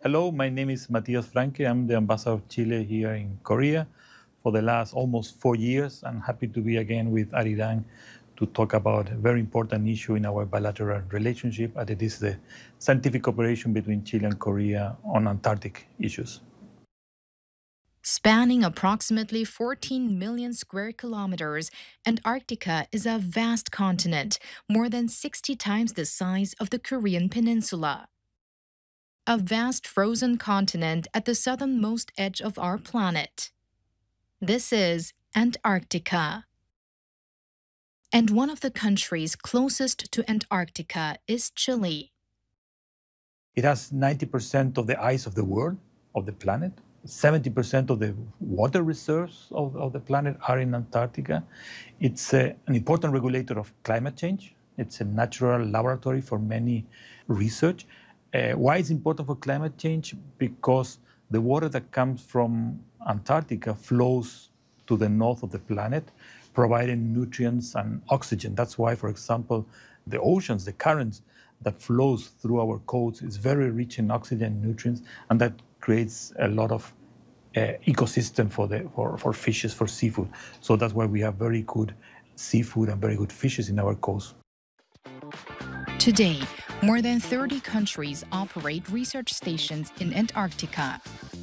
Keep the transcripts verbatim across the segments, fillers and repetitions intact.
Hello, my name is Matthias Franke. I'm the ambassador of Chile here in Korea for the last almost four years. I'm happy to be again with Arirang to talk about a very important issue in our bilateral relationship, and it is the scientific cooperation between Chile and Korea on Antarctic issues. Spanning approximately fourteen million square kilometers, Antarctica is a vast continent, more than sixty times the size of the Korean peninsula. A vast frozen continent at the southernmost edge of our planet. This is Antarctica. And one of the countries closest to Antarctica is Chile. It has ninety percent of the ice of the world, of the planet. seventy percent of the water reserves of, of the planet are in Antarctica. It's a, an important regulator of climate change. It's a natural laboratory for many research. Uh, why is it important for climate change? Because the water that comes from Antarctica flows to the north of the planet, providing nutrients and oxygen. That's why, for example, the oceans, the currents that flows through our coasts is very rich in oxygen and nutrients, and that creates a lot of uh, ecosystem for, the, for, for fishes, for seafood. So that's why we have very good seafood and very good fishes in our coast. Today, more than thirty countries operate research stations in Antarctica.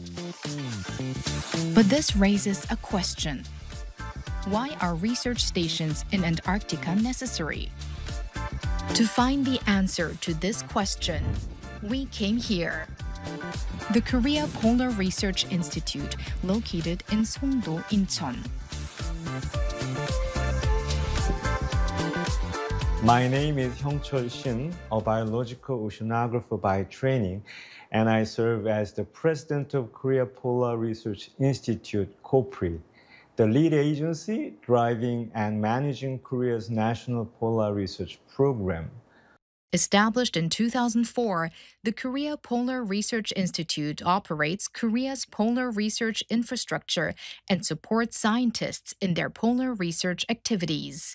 But this raises a question. Why are research stations in Antarctica necessary? To find the answer to this question, we came here. The Korea Polar Research Institute, located in Songdo, Incheon. My name is Hyungchul Shin, a biological oceanographer by training, and I serve as the president of Korea Polar Research Institute, KOPRI, the lead agency driving and managing Korea's National Polar Research Program. Established in two thousand four, the Korea Polar Research Institute operates Korea's polar research infrastructure and supports scientists in their polar research activities.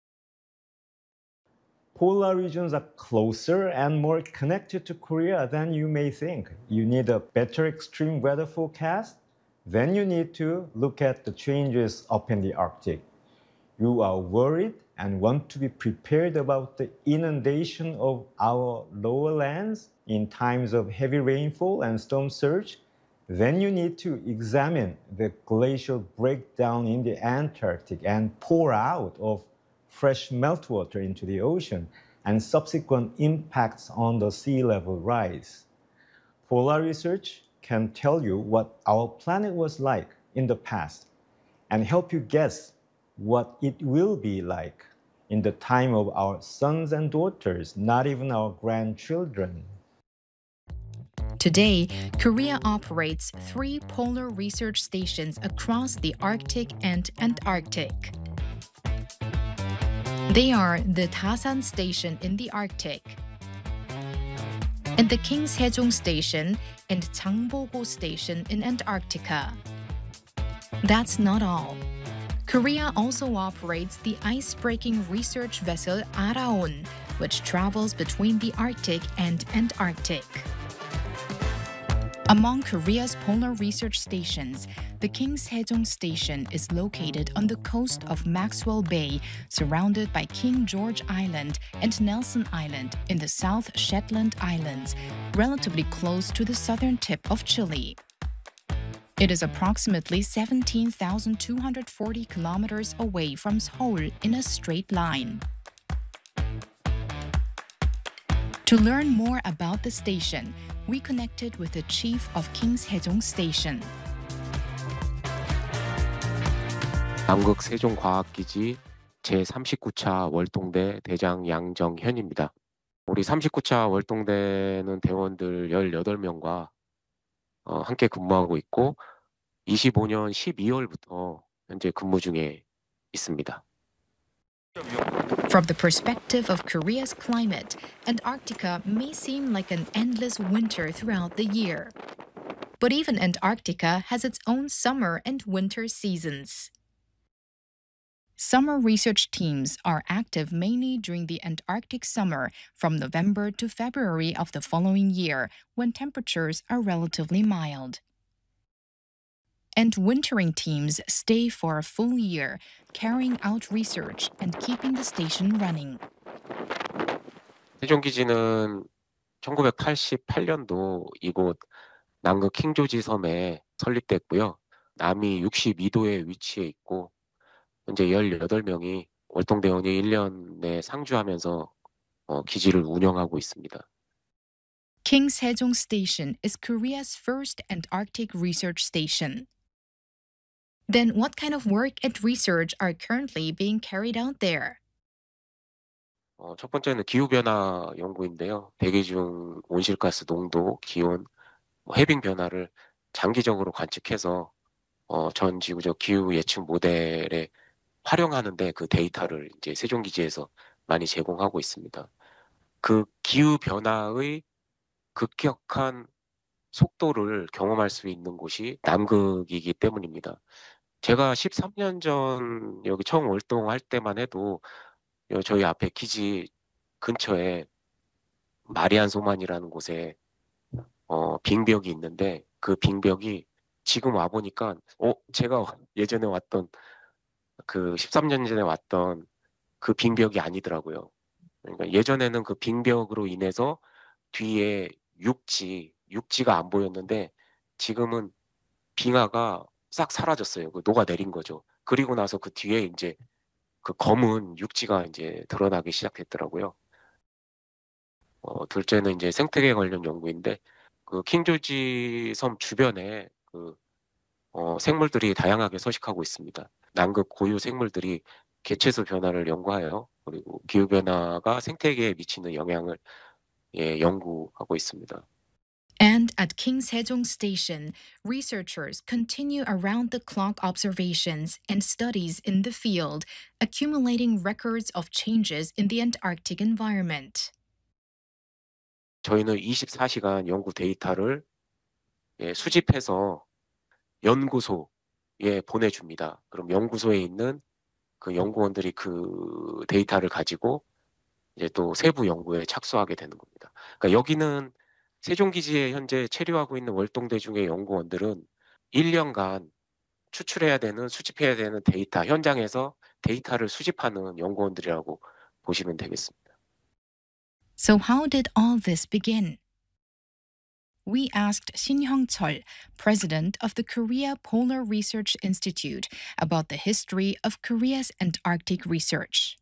Polar regions are closer and more connected to Korea than you may think. You need a better extreme weather forecast. Then you need to look at the changes up in the Arctic. You are worried and want to be prepared about the inundation of our lower lands in times of heavy rainfall and storm surge. Then you need to examine the glacial breakdown in the Antarctic and pour out of fresh meltwater into the ocean and subsequent impacts on the sea level rise. Polar research can tell you what our planet was like in the past and help you guess what it will be like in the time of our sons and daughters, not even our grandchildren. Today, Korea operates three polar research stations across the Arctic and Antarctic. They are the Dasan Station in the Arctic, and the King Sejong Station and Changbogo Station in Antarctica. That's not all. Korea also operates the ice-breaking research vessel Araon, which travels between the Arctic and Antarctic. Among Korea's polar research stations, the King Sejong Station is located on the coast of Maxwell Bay, surrounded by King George Island and Nelson Island in the South Shetland Islands, relatively close to the southern tip of Chile. It is approximately seventeen thousand two hundred forty kilometers away from Seoul in a straight line. To learn more about the station, we connected with the chief of King Sejong Station. 남극 세종과학기지 제삼십구 차 월동대 대장 양정현입니다. 우리 삼십구 차 월동대는 대원들 열여덟 명과 어, 함께 근무하고 있고 이십오 년 십이월부터 현재 근무 중에 있습니다. From the perspective of Korea's climate, Antarctica may seem like an endless winter throughout the year. But even Antarctica has its own summer and winter seasons. Summer research teams are active mainly during the Antarctic summer from November to February of the following year, when temperatures are relatively mild. And wintering teams stay for a full year, carrying out research and keeping the station running. 세종기지는 천구백팔십팔 년도 이곳 남극 킹조지 섬에 설립됐고요. 남이 육십이 도에 위치해 있고 현재 열여덟 명이 월동대원이 일 년에 상주하면서 어, 기지를 운영하고 있습니다. King Sejong Station is Korea's first Antarctic research station. Then what kind of work and research are currently being carried out there? 어, 첫 번째는 기후변화 연구인데요. 대기 중 온실가스 농도, 기온, 뭐 해빙 변화를 장기적으로 관측해서 어, 전 지구적 기후 예측 모델에 활용하는데 그 데이터를 이제 세종기지에서 많이 제공하고 있습니다. 그 기후 변화의 급격한 속도를 경험할 수 있는 곳이 남극이기 때문입니다. 제가 십삼 년 전 여기 처음 월동할 때만 해도 저희 앞에 기지 근처에 마리안 소만이라는 곳에 어, 빙벽이 있는데 그 빙벽이 지금 와 보니까 어 제가 예전에 왔던 그 십삼 년 전에 왔던 그 빙벽이 아니더라고요. 그러니까 예전에는 그 빙벽으로 인해서 뒤에 육지, 육지가 안 보였는데 지금은 빙하가 싹 사라졌어요. 그 녹아내린 거죠. 그리고 나서 그 뒤에 이제 그 검은 육지가 이제 드러나기 시작했더라고요. 어, 둘째는 이제 생태계 관련 연구인데 그 킹조지 섬 주변에 그 어, 생물들이 다양하게 서식하고 있습니다. 남극 고유 생물들이 개체수 변화를 연구하여 그리고 기후 변화가 생태계에 미치는 영향을 예, 연구하고 있습니다. And at King Sejong Station, researchers continue around-the-clock observations and studies in the field, accumulating records of changes in the Antarctic environment. 저희는 이십사 시간 연구 데이터를 예, 수집해서 연구소에 보내줍니다. 그럼 연구소에 있는 그 연구원들이 그 데이터를 가지고 이제 또 세부 연구에 착수하게 되는 겁니다. 그러니까 여기는 세종기지에 현재 체류하고 있는 월동대 중의 연구원들은 일 년간 추출해야 되는, 수집해야 되는 데이터, 현장에서 데이터를 수집하는 연구원들이라고 보시면 되겠습니다. So how did all this begin? We asked Shin Hyung-chol, president of the Korea Polar Research Institute, about the history of Korea's Antarctic research.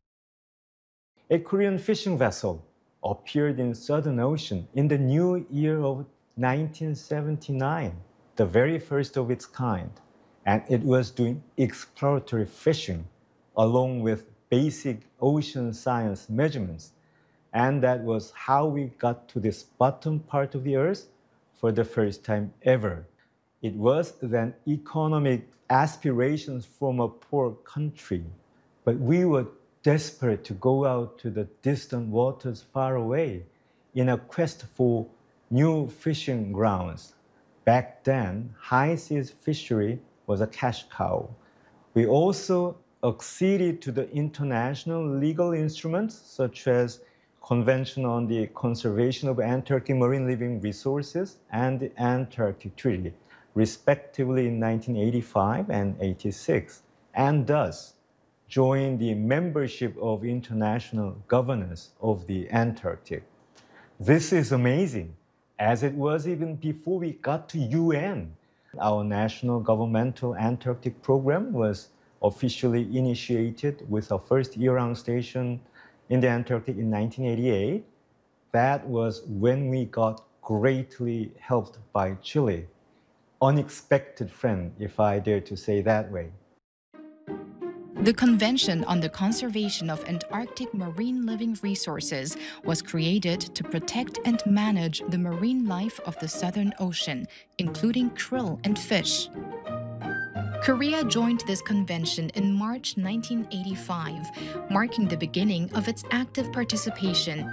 A Korean fishing vessel appeared in Southern Ocean in the new year of nineteen seventy-nine, the very first of its kind, and it was doing exploratory fishing along with basic ocean science measurements. And that was how we got to this bottom part of the Earth for the first time ever. It was then economic aspirations from a poor country, but we were desperate to go out to the distant waters far away in a quest for new fishing grounds. Back then, high seas fishery was a cash cow. We also acceded to the international legal instruments such as Convention on the Conservation of Antarctic Marine Living Resources and the Antarctic Treaty, respectively in nineteen eighty-five and eighty-six, and thus joined the membership of international governance of the Antarctic. This is amazing, as it was even before we got to U N. Our national governmental Antarctic program was officially initiated with our first year-round station in the Antarctic in nineteen eighty-eight. That was when we got greatly helped by Chile. Unexpected friend, if I dare to say that way. The Convention on the Conservation of Antarctic Marine Living Resources was created to protect and manage the marine life of the Southern Ocean, including krill and fish. Korea joined this convention in March nineteen eighty-five, marking the beginning of its active participation